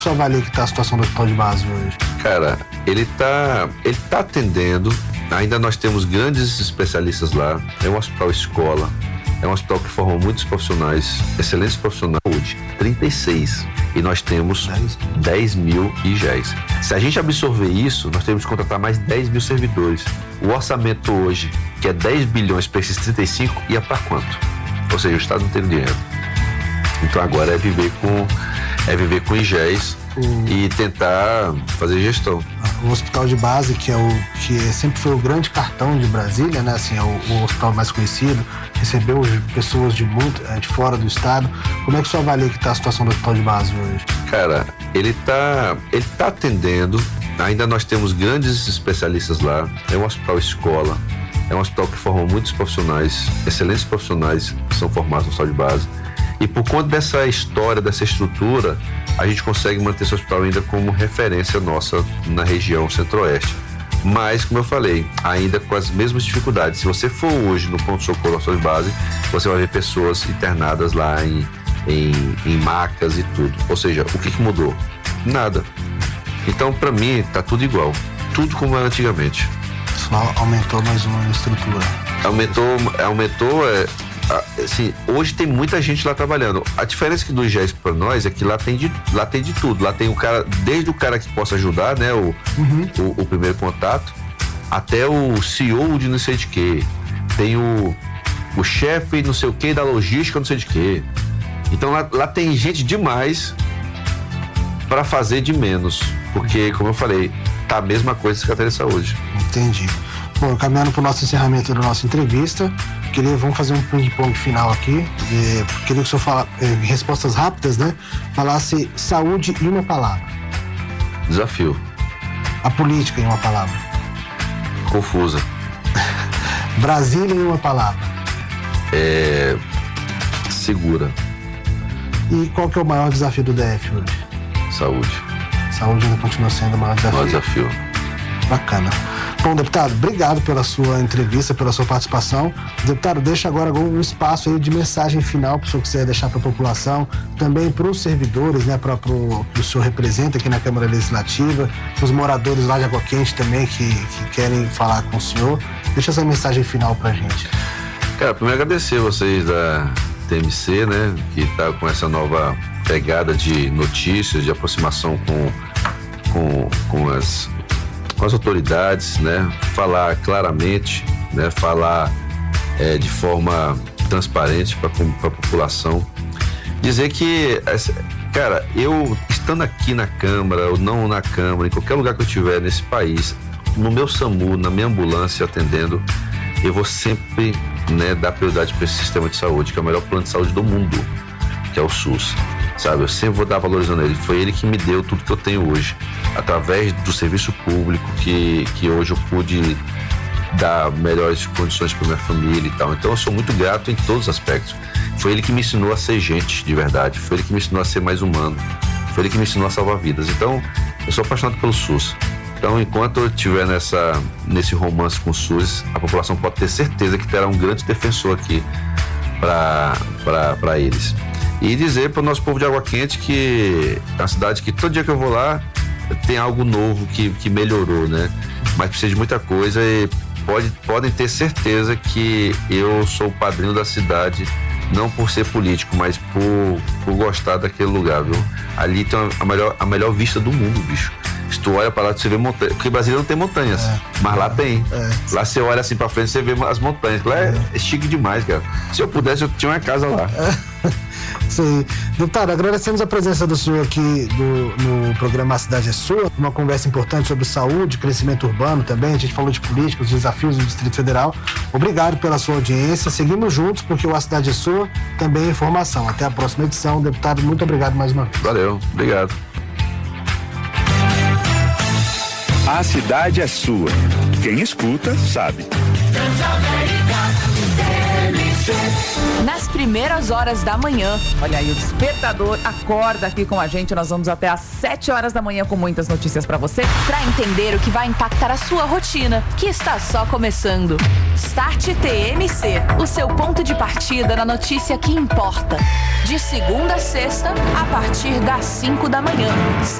Você avalia que está a situação do hospital de base hoje? Cara, ele tá atendendo, ainda nós temos grandes especialistas lá, é um hospital escola, é um hospital que forma muitos profissionais, excelentes profissionais de saúde, 36, e nós temos 10 mil IGEs. Se a gente absorver isso, nós temos que contratar mais 10 mil servidores. O orçamento hoje, que é 10 bilhões para esses 35, ia para quanto? Ou seja, o Estado não tem dinheiro. Então agora é viver com IGEs e tentar fazer gestão. O hospital de base, que sempre foi o grande cartão de Brasília, né? Assim, é o hospital mais conhecido, recebeu pessoas de fora do estado. Como é que você avalia que está a situação do hospital de base hoje? Cara, ele tá atendendo, ainda nós temos grandes especialistas lá, é um hospital escola, é um hospital que forma muitos profissionais, excelentes profissionais que são formados no hospital de base. E por conta dessa história, dessa estrutura, a gente consegue manter esse hospital ainda como referência nossa na região centro-oeste. Mas, como eu falei, ainda com as mesmas dificuldades. Se você for hoje no ponto-socorro do hospital de base, você vai ver pessoas internadas lá em macas e tudo. Ou seja, o que mudou? Nada. Então, para mim, tá tudo igual. Tudo como era antigamente. Só aumentou mais uma estrutura. Aumentou. Assim, hoje tem muita gente lá trabalhando. A diferença que do IGES para nós é que lá tem de tudo. Lá tem o cara, desde o cara que possa ajudar, né? O primeiro contato, até o CEO de não sei de quê. Tem o chefe não sei o quê da logística não sei de quê. Então lá tem gente demais para fazer de menos. Porque, como eu falei, tá a mesma coisa da Secretaria de Saúde. Entendi. Bom, caminhando para o nosso encerramento da nossa entrevista, vamos fazer um ping-pong final aqui. Queria que o senhor falasse, respostas rápidas, né? Falasse saúde em uma palavra. Desafio. A política em uma palavra. Confusa. Brasília em uma palavra. Segura. E qual que é o maior desafio do DF hoje? Saúde. Saúde ainda continua sendo o maior desafio. Maior desafio. Bacana. Bom, deputado, obrigado pela sua entrevista, pela sua participação. Deputado, deixa agora um espaço aí de mensagem final para o senhor quiser deixar para a população, também para os servidores, né, para o senhor representa aqui na Câmara Legislativa, os moradores lá de Água Quente também que querem falar com o senhor. Deixa essa mensagem final para a gente. Cara, primeiro agradecer vocês da TMC, né, que está com essa nova pegada de notícias, de aproximação com as autoridades, né? Falar claramente, né? Falar de forma transparente para a população. Dizer que, cara, eu estando aqui na Câmara ou não na Câmara, em qualquer lugar que eu estiver nesse país, no meu SAMU, na minha ambulância atendendo, eu vou sempre, né, dar prioridade para esse sistema de saúde, que é o melhor plano de saúde do mundo, que é o SUS. Sabe, eu sempre vou dar valorizando ele. Foi ele que me deu tudo que eu tenho hoje, através do serviço público que hoje eu pude dar melhores condições para minha família e tal. Então eu sou muito grato em todos os aspectos. Foi ele que me ensinou a ser gente de verdade, foi ele que me ensinou a ser mais humano, foi ele que me ensinou a salvar vidas. Então eu sou apaixonado pelo SUS. Então, enquanto eu estiver nesse romance com o SUS, a população pode ter certeza que terá um grande defensor aqui para eles. E dizer para o nosso povo de Água Quente que é uma cidade que todo dia que eu vou lá tem algo novo que melhorou, né? Mas precisa de muita coisa e podem ter certeza que eu sou o padrinho da cidade, não por ser político, mas por gostar daquele lugar, viu? Ali tem a melhor vista do mundo, bicho. Se tu olha para lá, você vê montanhas, porque Brasília não tem montanhas, mas lá tem. Lá você olha assim para frente, você vê as montanhas. Lá é chique demais, cara. Se eu pudesse, eu tinha uma casa lá. Sim. Deputado, agradecemos a presença do senhor aqui no programa A Cidade é Sua, uma conversa importante sobre saúde, crescimento urbano também, a gente falou de política, os desafios do Distrito Federal. Obrigado pela sua audiência, seguimos juntos porque o A Cidade é Sua também é informação. Até a próxima edição, deputado, muito obrigado mais uma vez. Valeu, obrigado. A cidade é sua. Quem escuta, sabe. Transamérica, Nas primeiras horas da manhã. Olha aí, o Despertador acorda aqui com a gente. Nós vamos até às 7 horas da manhã com muitas notícias pra você. Pra entender o que vai impactar a sua rotina, que está só começando. Start TMC, o seu ponto de partida na notícia que importa. De segunda a sexta, a partir das 5 da manhã.